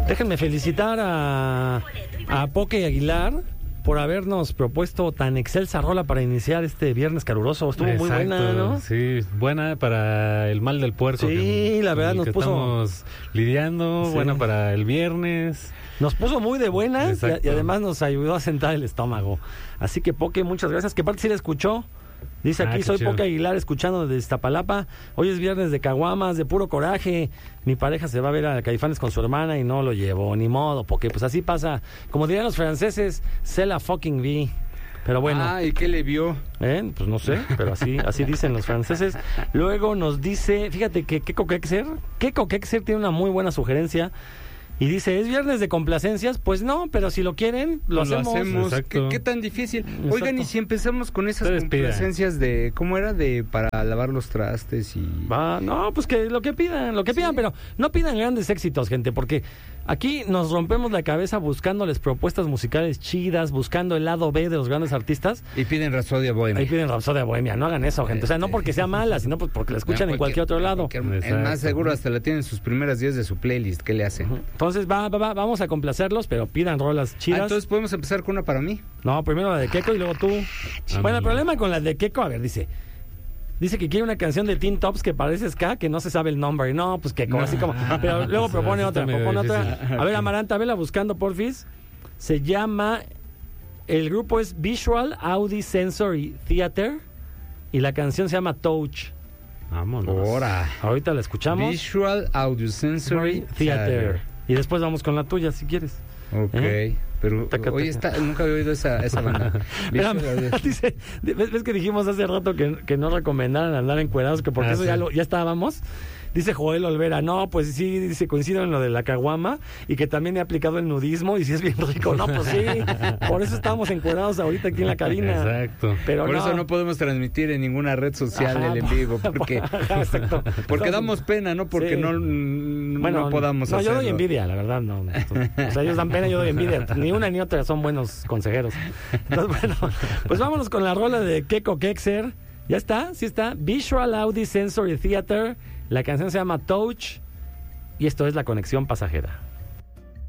Déjenme felicitar a Poke Aguilar por habernos propuesto tan excelsa rola para iniciar este viernes caluroso. Estuvo muy buena, ¿no? Sí, buena para el mal del puerco. Sí, la verdad nos puso... estamos lidiando, buena para el viernes. Nos puso muy de buenas y además nos ayudó a sentar el estómago. Así que Poke, muchas gracias. Que aparte sí la escuchó. Dice aquí, soy Poke Aguilar, escuchando desde Iztapalapa. Hoy es viernes de caguamas, de puro coraje. Mi pareja se va a ver a Caifanes con su hermana y no lo llevó, ni modo, porque pues así pasa. Como dirían los franceses, c'est la fucking vie. Pero bueno. ¿Y qué le vio? Pues no sé, pero así dicen los franceses. Luego nos dice, fíjate que Keko Kekser tiene una muy buena sugerencia. Y dice, ¿es viernes de complacencias? Pues no, pero si lo quieren, lo hacemos. ¿Qué tan difícil? Oigan, y si empezamos con esas complacencias de, ¿cómo era? De para lavar los trastes y... No, pues que lo que pidan, pero no pidan grandes éxitos, gente, porque aquí nos rompemos la cabeza buscándoles propuestas musicales chidas, buscando el lado B de los grandes artistas. Y piden Rapsodia Bohemia. No hagan eso, gente. O sea, no porque sea mala, sino porque la escuchan en cualquier otro lado. El más seguro hasta la tienen en sus primeras 10 de su playlist. ¿Qué le hacen? Entonces vamos a complacerlos, pero pidan rolas chidas. Entonces podemos empezar con una para mí. No, primero la de Keko y luego tú. Bueno, el problema con la de Keko, a ver, dice que quiere una canción de Teen Tops que parece ska, que no se sabe el nombre. No, pues Keko, así como... Pero luego propone otra. A ver, Amaranta, vela buscando, porfis. Se llama... El grupo es Visual Audio Sensory Theater y la canción se llama Touch. Vámonos. Ahorita la escuchamos. Visual Audio Sensory Theater. Y después vamos con la tuya, si quieres. Ok. Pero hoy nunca había oído esa banda. Dice, ¿ves que dijimos hace rato que no recomendaran andar encuerados? Que porque eso ya estábamos. Dice Joel Olvera, no, pues sí, dice, coincido en lo de la caguama y que también he aplicado el nudismo y sí es bien rico. No, pues sí, por eso estamos encuerados ahorita aquí en la cabina. Exacto. Pero por eso no podemos transmitir en ninguna red social el en vivo, porque damos pena, ¿no? Porque no podamos hacerlo. No, yo doy envidia, la verdad, no. O sea, ellos dan pena, yo doy envidia. Ni una ni otra son buenos consejeros. Entonces, bueno, pues vámonos con la rola de Keko Kekser. ¿Ya está? ¿Sí está? Visual Audio Sensory Theater. La canción se llama Touch y esto es La Conexión Pasajera.